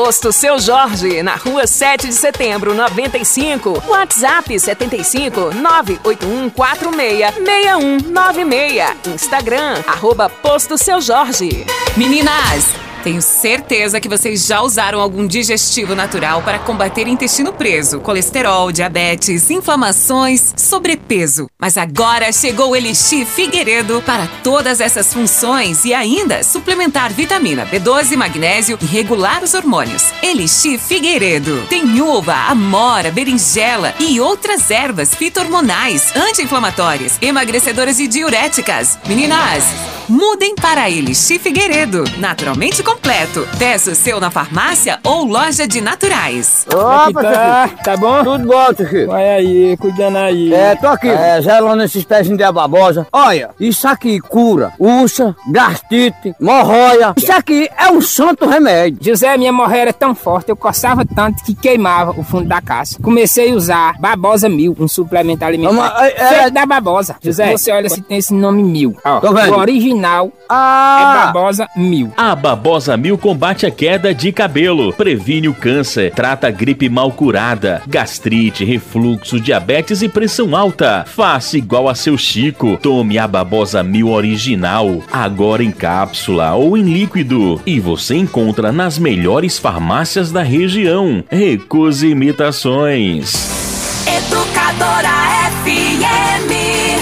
Posto Seu Jorge, na rua 7 de setembro, 95. WhatsApp 75 98146 6196. Instagram, @Posto Seu Jorge. Meninas, tenho certeza que vocês já usaram algum digestivo natural para combater intestino preso, colesterol, diabetes, inflamações, sobrepeso. Mas agora chegou o Elixir Figueiredo para todas essas funções e ainda suplementar vitamina B12, magnésio e regular os hormônios. Elixir Figueiredo tem uva, amora, berinjela e outras ervas fito-hormonais, anti-inflamatórias, emagrecedoras e diuréticas. Meninas, mudem para Elixir Figueiredo, naturalmente completo. Peça o seu na farmácia ou loja de naturais. Opa, tá bom? Tudo bom, tio. Vai aí, cuidando aí. Tô aqui, gelando esses pezinhos de babosa. Olha, isso aqui cura úlcera, gastrite, hemorroida. Isso aqui é um santo remédio. José, minha hemorroida era tão forte, eu coçava tanto que queimava o fundo da caça. Comecei a usar Babosa 1000, um suplemento alimentar feito da babosa. José, você olha se tem esse nome 1000. Ó, o original é Babosa 1000. A Babosa 1000 combate a queda de cabelo, previne o câncer, trata a gripe mal curada, gastrite, refluxo, diabetes e pressão alta. Faça igual a seu Chico. Tome a Babosa 1000 original, agora em cápsula ou em líquido. E você encontra nas melhores farmácias da região. Recuse imitações. Educadora FM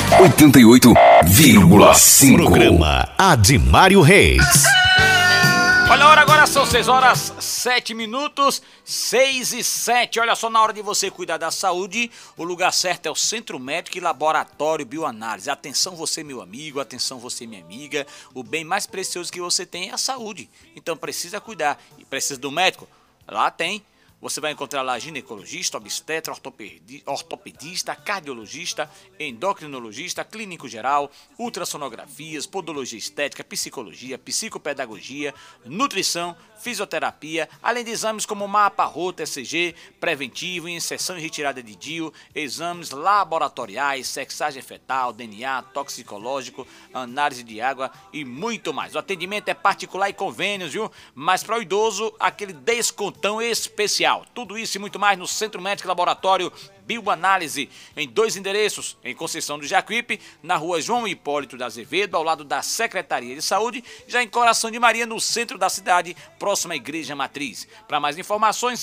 88,5. Programa Adimário Reis. Olha a hora, agora são 6h07, 6h07. Olha só, na hora de você cuidar da saúde, o lugar certo é o Centro Médico e Laboratório Bioanálise. Atenção você, meu amigo, atenção você, minha amiga. O bem mais precioso que você tem é a saúde. Então precisa cuidar. E precisa do médico? Lá tem. Você vai encontrar lá ginecologista, obstetra, ortopedista, cardiologista, endocrinologista, clínico geral, ultrassonografias, podologia estética, psicologia, psicopedagogia, nutrição, fisioterapia, além de exames como mapa, rota, ECG, preventivo, inserção e retirada de DIU, exames laboratoriais, sexagem fetal, DNA, toxicológico, análise de água e muito mais. O atendimento é particular e convênios, viu? Mas para o idoso, aquele descontão especial. Tudo isso e muito mais no Centro Médico e Laboratório Bioanálise, em 2 endereços, em Conceição do Jacuípe, na rua João Hipólito de Azevedo, ao lado da Secretaria de Saúde, já em Coração de Maria, no centro da cidade, próxima à Igreja Matriz. Para mais informações,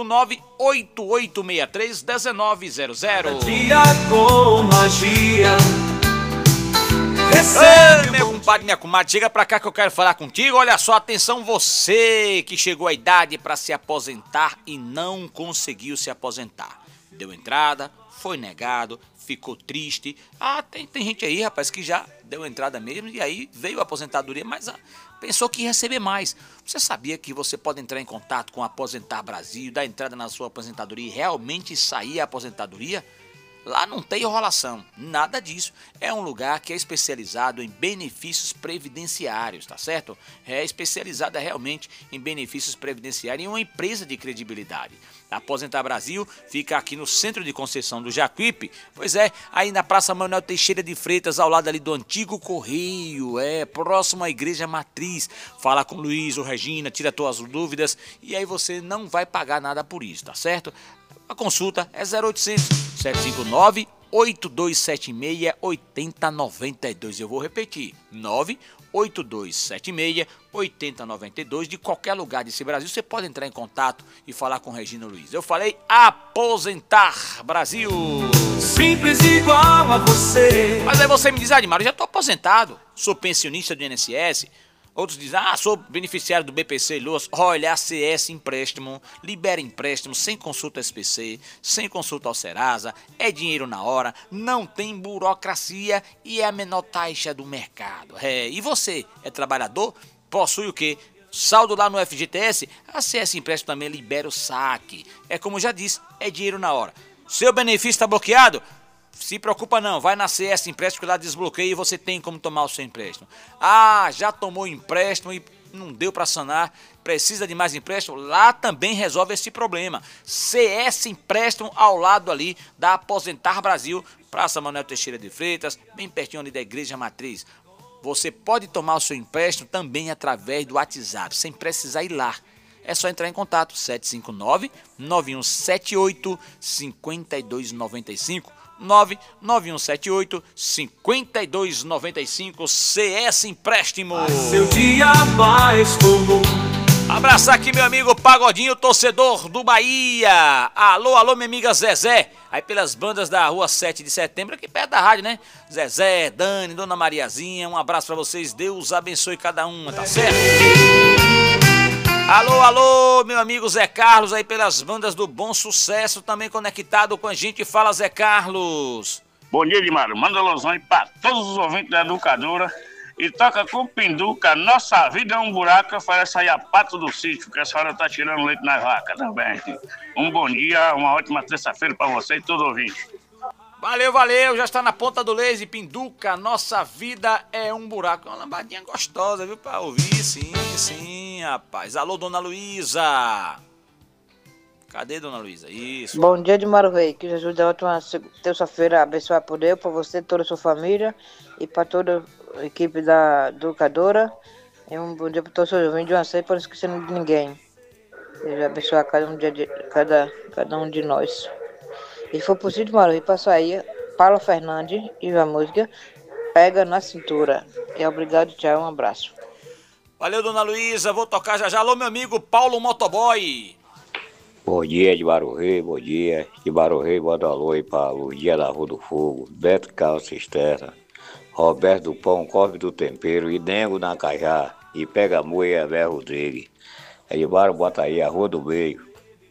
759-8863-1900. Dia com magia. Ei, meu compadre, minha comadre, chega pra cá que eu quero falar contigo. Olha só, atenção você que chegou à idade para se aposentar e não conseguiu se aposentar. Deu entrada, foi negado, ficou triste. Tem gente aí, rapaz, que já deu entrada mesmo e aí veio a aposentadoria, mas pensou que ia receber mais. Você sabia que você pode entrar em contato com a Aposentar Brasil, dar entrada na sua aposentadoria e realmente sair a aposentadoria? Lá não tem enrolação, nada disso. É um lugar que é especializado em benefícios previdenciários, tá certo? É especializada realmente em benefícios previdenciários e uma empresa de credibilidade. A Aposentar Brasil fica aqui no centro de Conceição do Jacuípe, pois é, aí na Praça Manuel Teixeira de Freitas, ao lado ali do antigo Correio, próximo à Igreja Matriz. Fala com o Luiz ou Regina, tira tuas dúvidas e aí você não vai pagar nada por isso, tá certo? A consulta é 0800 759 8276 8092. Eu vou repetir, 98276 8092. De qualquer lugar desse Brasil, você pode entrar em contato e falar com Regina Luiz. Eu falei Aposentar Brasil. Simples igual a você. Mas aí você me diz, Admar, eu já estou aposentado, sou pensionista do INSS. Outros dizem, sou beneficiário do BPC Loas. Olha, a CS Empréstimo libera empréstimo sem consulta SPC, sem consulta ao Serasa, é dinheiro na hora, não tem burocracia e é a menor taxa do mercado. E você, é trabalhador? Possui o quê? Saldo lá no FGTS? A CS Empréstimo também libera o saque. É como já disse, é dinheiro na hora. Seu benefício está bloqueado? Se preocupa não, vai na CS Empréstimo que lá desbloqueia e você tem como tomar o seu empréstimo. Já tomou empréstimo e não deu para sanar, precisa de mais empréstimo? Lá também resolve esse problema. CS Empréstimo ao lado ali da Aposentar Brasil, Praça Manuel Teixeira de Freitas, bem pertinho ali da Igreja Matriz. Você pode tomar o seu empréstimo também através do WhatsApp, sem precisar ir lá. é só entrar em contato, 759-9178-5295, 99178-5295, CS Empréstimo. Seu dia mais comum. Abraçar aqui meu amigo Pagodinho, torcedor do Bahia. Alô, alô, minha amiga Zezé. Aí pelas bandas da Rua 7 de Setembro, aqui perto da rádio, né? Zezé, Dani, Dona Mariazinha, um abraço pra vocês. Deus abençoe cada uma, tá certo? Alô, alô, meu amigo Zé Carlos, aí pelas bandas do Bom Sucesso, também conectado com a gente. Fala, Zé Carlos. Bom dia, Edmar. Manda alusão aí pra todos os ouvintes da Educadora. E toca com Pinduca, Nossa Vida é um Buraco, oferece aí a Pato do Sítio, que a senhora tá tirando leite nas vacas também. Um bom dia, uma ótima terça-feira pra você e todo ouvinte. Valeu, valeu, já está na ponta do laser, Pinduca, Nossa Vida é um Buraco. Uma lambadinha gostosa, viu, pra ouvir, sim, rapaz. Alô, Dona Luísa. Cadê, Dona Luísa? Isso. Bom dia, Edmar Rei, que Jesus dê ótima terça-feira abençoar por Deus, para você, toda a sua família e para toda a equipe da Educadora. E um bom dia para todos os seus ouvintes, uma ceia, para não esquecer de ninguém. Deus abençoar cada um de nós. E se for possível, Edmar Rei, para sair, Paulo Fernandes e a música Pega na Cintura. E obrigado, tchau, um abraço. Valeu, Dona Luísa, vou tocar já já. Alô, meu amigo Paulo Motoboy. Bom dia, Edmar Rei, bom dia. Edmar Rei, bota alô aí para o Dia da Rua do Fogo, Beto Carlos Cisterna, Roberto do Pão, Corve do Tempero, e Dengo na Cajá, e Pega a Moia e a Vera Rodrigues. Edmar, bota aí a Rua do Meio.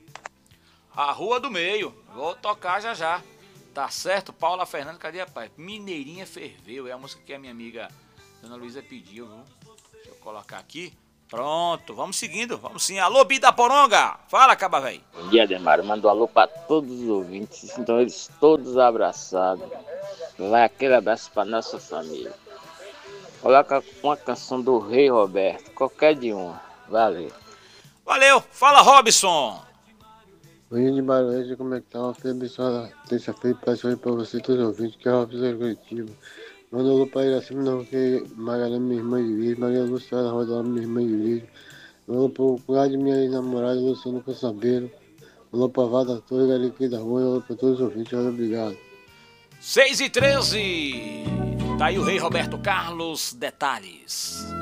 A Rua do Meio, vou tocar já já. Tá certo, Paula Fernandes, cadê, rapaz? Mineirinha Ferveu, é a música que a minha amiga Dona Luísa pediu, viu? Deixa eu colocar aqui. Pronto, vamos seguindo, vamos sim. Alô, Bida Poronga, fala, caba velho. Bom dia, Ademar, mando alô pra todos os ouvintes, estão eles todos abraçados. Vai aquele abraço pra nossa família. Coloca uma canção do Rei Roberto, qualquer de uma, valeu. Valeu, fala, Robson. Oi, Edmar, como é que tá? Uma abençoada terça-feira, peço aí pra você, todos os ouvintes, que é o Robson Curitiba. Manda alô pra Iracema, não, que Maria minha irmã de vídeo, Maria Luciana Roda, minha irmã de vídeo. Alô pro de minha ex-namorada, Luciano Caçambeiro. Alô pra Vada Torre, Galiquei da Rua, alô pra todos os ouvintes, obrigado. 6h13, tá aí o Rei Roberto Carlos, detalhes.